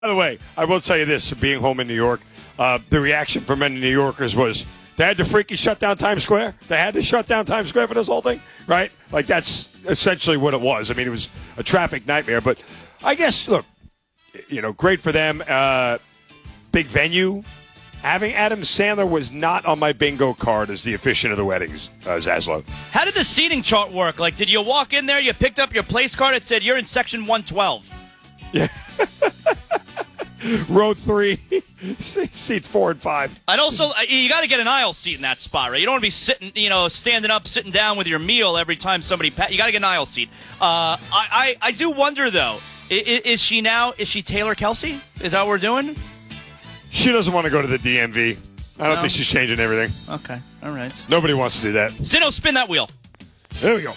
By the way, I will tell you this, being home in New York, the reaction from many New Yorkers was they had to freaking shut down Times Square. They had to shut down Times Square for this whole thing, right? Like, that's essentially what it was. I mean, it was a traffic nightmare. But I guess, look, great for them. Big venue. Having Adam Sandler was not on my bingo card as the officiant of the weddings, Zaslow. How did the seating chart work? Like, did you walk in there, you picked up your place card, it said you're in section 112? Yeah. Row 3, seats 4 and 5. And also, you got to get an aisle seat in that spot, right? You don't want to be sitting, standing up, sitting down with your meal every time somebody you got to get an aisle seat. I do wonder, though, is she Taylor Kelsey? Is that what we're doing? She doesn't want to go to the DMV. I don't think she's changing everything. Okay, all right. Nobody wants to do that. Zinno, spin that wheel. There we go.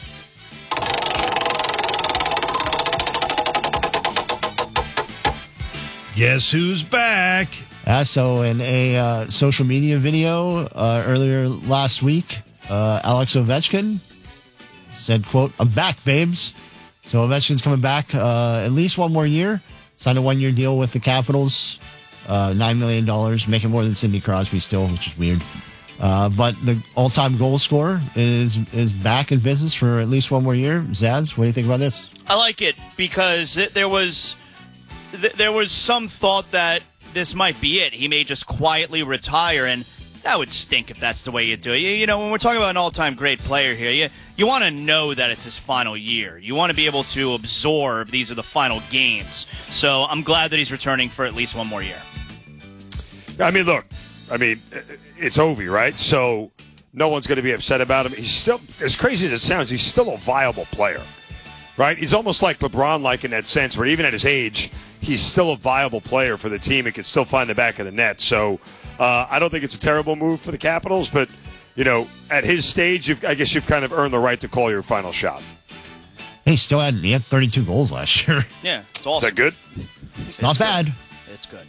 Guess who's back? So in a social media video earlier last week, Alex Ovechkin said, quote, "I'm back, babes." So Ovechkin's coming back at least one more year. Signed a 1-year deal with the Capitals. $9 million, making more than Sidney Crosby still, which is weird. But the all-time goal scorer is back in business for at least one more year. Zaz, what do you think about this? I like it because there was some thought that this might be it. He may just quietly retire, and that would stink if that's the way you do it. When we're talking about an all-time great player here, you want to know that it's his final year. You want to be able to absorb these are the final games. So I'm glad that he's returning for at least one more year. I mean, look, it's Ovi, right? So no one's going to be upset about him. He's still, as crazy as it sounds, he's still a viable player, right? He's almost like LeBron-like in that sense where even at his age, he's still a viable player for the team and can still find the back of the net. So I don't think it's a terrible move for the Capitals, but, at his stage, I guess you've kind of earned the right to call your final shot. He had 32 goals last year. Yeah, it's awesome. Is that good? It's not bad. It's good.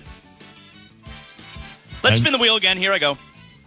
Let's spin the wheel again. Here I go.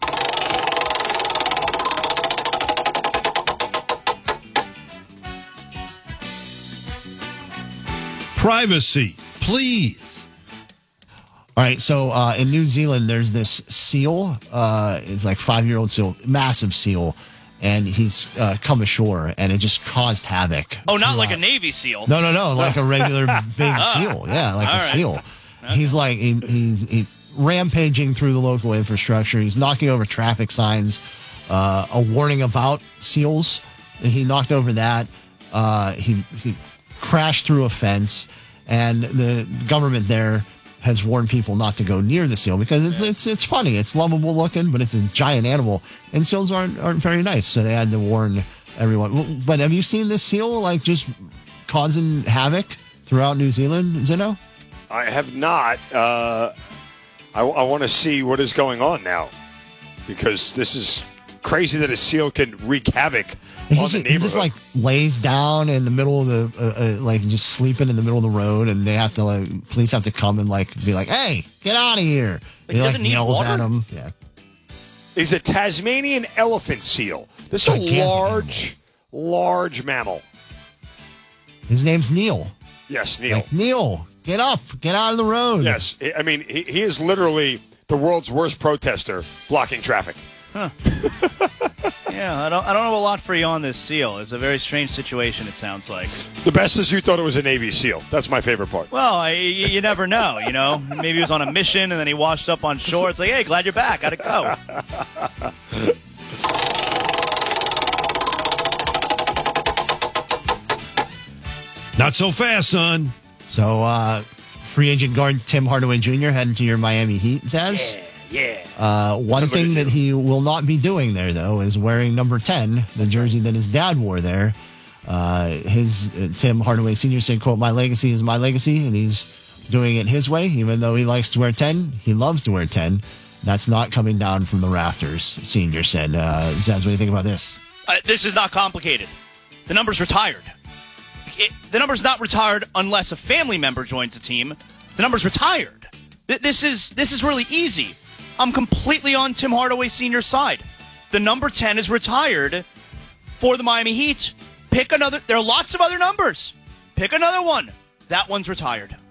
Privacy, please. All right, so in New Zealand, there's this seal. It's like 5-year-old seal, massive seal, and he's come ashore, and it just caused havoc. Oh, not like a Navy SEAL. No, like a regular big seal. Yeah, like a seal. Okay. He's like he's rampaging through the local infrastructure. He's knocking over traffic signs. A warning about seals. He knocked over that. He crashed through a fence, and the government there has warned people not to go near the seal because it's funny. It's lovable looking, but it's a giant animal, and seals aren't very nice. So they had to warn everyone. But have you seen this seal just causing havoc throughout New Zealand, Zinno? I have not. I want to see what is going on now because this is crazy that a seal can wreak havoc on the neighborhood. He just lays down in the middle of the just sleeping in the middle of the road, and they have to police have to come and be like, "Hey, get out of here!" He doesn't need yells water? at him. Yeah, He's a Tasmanian elephant seal. This is a large mammal. His name's Neil. Yes, Neil. Neil, get up, get out of the road. Yes, I mean he is literally the world's worst protester, blocking traffic. Huh. Yeah, I don't know a lot for you on this seal. It's a very strange situation, it sounds like. The best is you thought it was a Navy SEAL. That's my favorite part. Well, you never know, Maybe he was on a mission and then he washed up on shore. It's like, hey, glad you're back. How'd it go? Not so fast, son. So, free agent guard Tim Hardaway Jr. heading to your Miami Heat, Zaz? Yeah. One thing that he will not be doing there, though, is wearing number 10, the jersey that his dad wore there. Tim Hardaway Sr. said, quote, "My legacy is my legacy," and he's doing it his way. Even though he likes to wear 10, he loves to wear 10. That's not coming down from the rafters, Sr. said. Zaz, what do you think about this? This is not complicated. The number's retired. The number's not retired unless a family member joins the team. The number's retired. This is really easy. I'm completely on Tim Hardaway Sr.'s side. The number 10 is retired for the Miami Heat. Pick another. There are lots of other numbers. Pick another one. That one's retired.